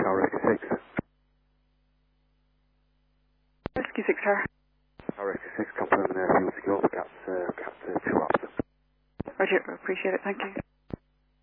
Tower Rescue 6. Rescue 6 Tower. Tower Rescue 6, confirming fuel secure, Cat 2 up. Roger, appreciate it, thank you.